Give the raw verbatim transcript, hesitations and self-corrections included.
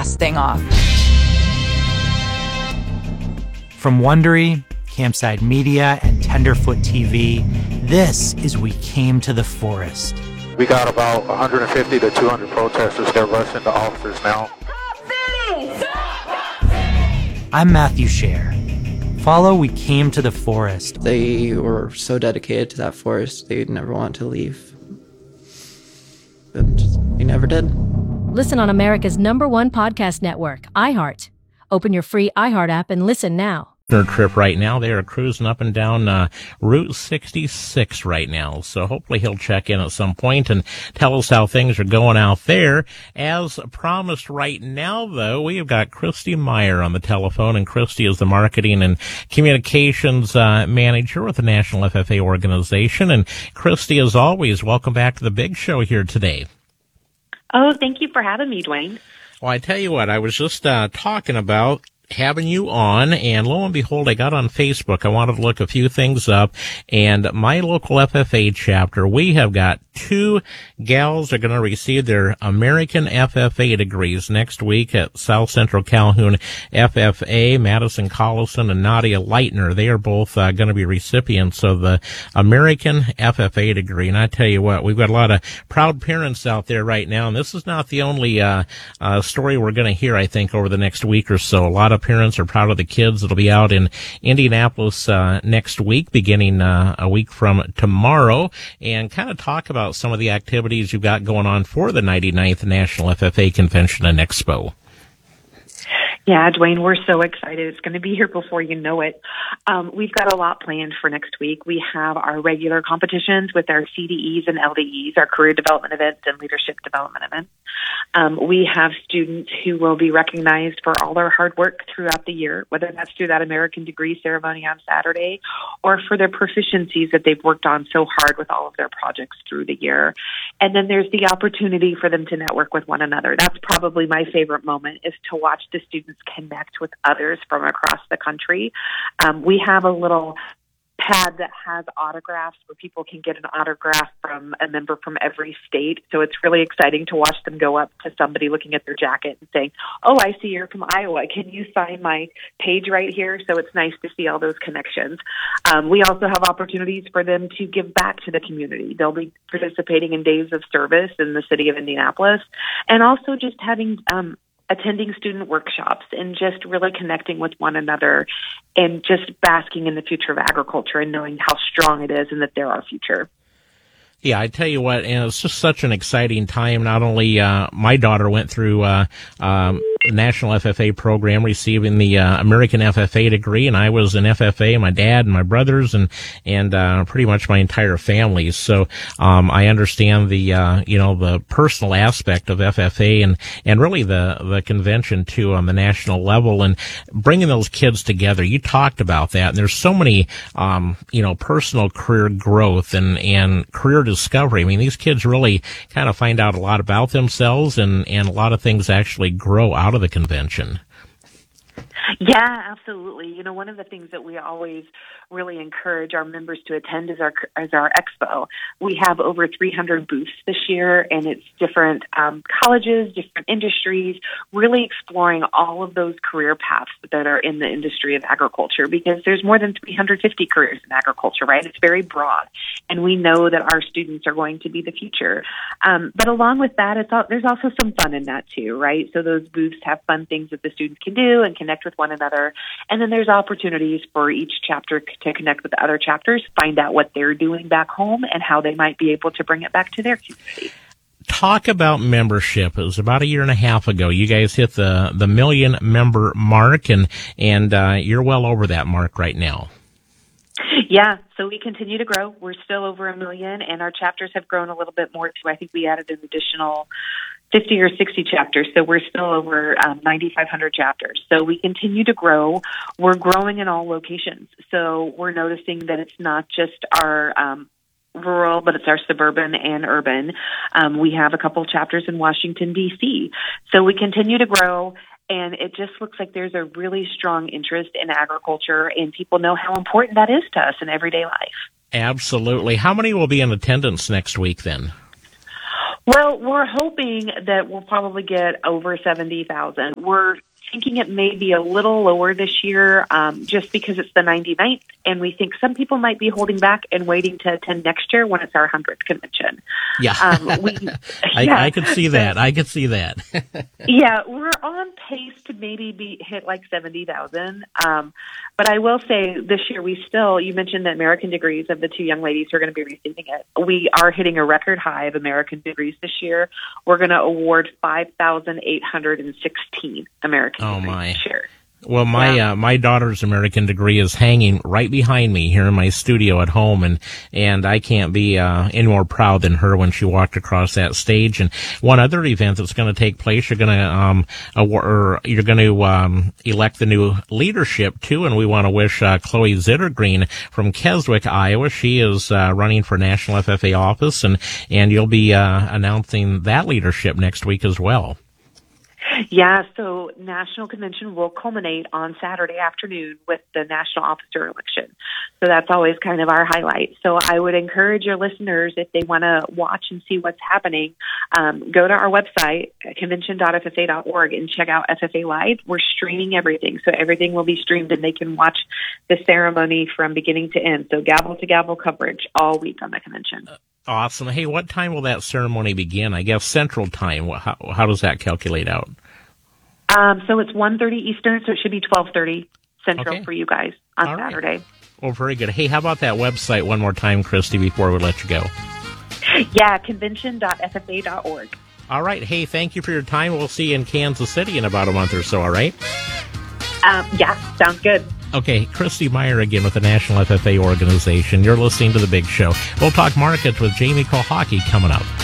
last thing off. From Wondery, Campside Media, and Tenderfoot T V, this is We Came to the Forest. We got about one hundred fifty to two hundred protesters that rush into offices now. I'm Matthew Scher. Follow We Came to the Forest. They were so dedicated to that forest, they'd never want to leave. And they never did. Listen on America's number one podcast network, iHeart. Open your free iHeart app and listen now. Their trip right now. They are cruising up and down uh, Route sixty-six right now. So hopefully he'll check in at some point and tell us how things are going out there. As promised right now, though, we have got Christy Meyer on the telephone, and Christy is the marketing and communications uh, manager with the National F F A organization. And Christy, as always, welcome back to the big show here today. Oh, thank you for having me, Dwayne. Well, I tell you what, I was just uh, talking about having you on, and lo and behold, I got on Facebook. I wanted to look a few things up, and my local F F A chapter, we have got two gals that are going to receive their American F F A degrees next week at South Central Calhoun F F A. Madison Collison and Nadia Leitner, they are both uh, going to be recipients of the American F F A degree. And I tell you what, we've got a lot of proud parents out there right now, and this is not the only uh, uh, story we're going to hear, I think, over the next week or so. A lot of parents are proud of the kids that'll be out in Indianapolis uh, next week, beginning uh, a week from tomorrow, and kind of talk about some of the activities you've got going on for the ninety-ninth National F F A Convention and Expo. Yeah, Dwayne, we're so excited. It's going to be here before you know it. Um, we've got a lot planned for next week. We have our regular competitions with our C D Es and L D Es, our career development events and leadership development events. Um, we have students who will be recognized for all their hard work throughout the year, whether that's through that American degree ceremony on Saturday or for their proficiencies that they've worked on so hard with all of their projects through the year. And then there's the opportunity for them to network with one another. That's probably my favorite moment, is to watch the students connect with others from across the country. Um, we have a little pad that has autographs where people can get an autograph from a member from every state. So it's really exciting to watch them go up to somebody looking at their jacket and saying, "Oh, I see you're from Iowa. Can you sign my page right here?" So it's nice to see all those connections. Um, we also have opportunities for them to give back to the community. They'll be participating in days of service in the city of Indianapolis, and also just having um, attending student workshops and just really connecting with one another and just basking in the future of agriculture and knowing how strong it is and that they're our future. Yeah, I tell you what, and it's just such an exciting time. Not only uh, my daughter went through uh, um, the National F F A program, receiving the uh, American F F A degree, and I was an F F A, my dad and my brothers, and and uh, pretty much my entire family. So um, I understand the uh, you know the personal aspect of F F A and and really the the convention too on the national level, and bringing those kids together. You talked about that, and there's so many um, you know personal career growth and and career discovery. I mean, these kids really kind of find out a lot about themselves, and, and a lot of things actually grow out of the convention. Yeah, absolutely. You know, one of the things that we always really encourage our members to attend is our is our expo. We have over three hundred booths this year, and it's different um, colleges, different industries, really exploring all of those career paths that are in the industry of agriculture, because there's more than three hundred fifty careers in agriculture, right? It's very broad, and we know that our students are going to be the future. Um, but along with that, it's all, there's also some fun in that too, right? So those booths have fun things that the students can do and connect with one another. And then there's opportunities for each chapter to connect with the other chapters, find out what they're doing back home and how they might be able to bring it back to their community. Talk about membership. It was about a year and a half ago. You guys hit the, the million member mark, and, and uh, you're well over that mark right now. Yeah, so we continue to grow. We're still over a million, and our chapters have grown a little bit more too. I think we added an additional fifty or sixty chapters, so we're still over um, ninety-five hundred chapters. So we continue to grow. We're growing in all locations. So we're noticing that it's not just our um, rural, but it's our suburban and urban. Um, we have a couple chapters in Washington, D C So we continue to grow. And it just looks like there's a really strong interest in agriculture, and people know how important that is to us in everyday life. Absolutely. How many will be in attendance next week then? Well, we're hoping that we'll probably get over seventy thousand. We're thinking it may be a little lower this year um, just because it's the ninety-ninth, and we think some people might be holding back and waiting to attend next year when it's our one hundredth convention. Yeah, um, we, I, yeah. I could see that. I could see that. Yeah, we're on pace to maybe be hit like seventy thousand. Um, but I will say this year we still, you mentioned the American degrees of the two young ladies who are going to be receiving it. We are hitting a record high of American degrees this year. We're going to award five thousand eight hundred sixteen American Oh, degrees my. this year. Well, my Yeah. uh, my daughter's American degree is hanging right behind me here in my studio at home, and and I can't be uh, any more proud than her when she walked across that stage. And one other event that's going to take place, you're going to um award, or you're going to um elect the new leadership too, and we want to wish uh, Chloe Zittergreen from Keswick, Iowa. She is uh, running for National F F A office, and and you'll be uh, announcing that leadership next week as well. Yeah, so National Convention will culminate on Saturday afternoon with the National Officer election. So that's always kind of our highlight. So I would encourage your listeners, if they want to watch and see what's happening, um, go to our website, convention dot f f a dot org, and check out F F A Live. We're streaming everything. So everything will be streamed, and they can watch the ceremony from beginning to end. So gavel to gavel coverage all week on the convention. Awesome. Hey, what time will that ceremony begin? I guess Central Time. How, how does that calculate out? Um, so it's one thirty Eastern, so it should be twelve thirty Central Okay. for you guys on All right. Saturday. Well, very good. Hey, how about that website one more time, Christy, before we let you go? Yeah, convention dot f f a dot org. All right. Hey, thank you for your time. We'll see you in Kansas City in about a month or so, all right? Um, yeah, sounds good. Okay, Christy Meyer again with the National F F A organization. You're listening to The Big Show. We'll talk markets with Jamie Kohaki coming up.